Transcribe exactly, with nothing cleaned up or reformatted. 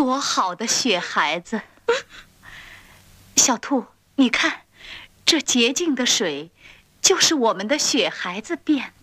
多好的雪孩子！小兔，你看，这洁净的水，就是我们的雪孩子变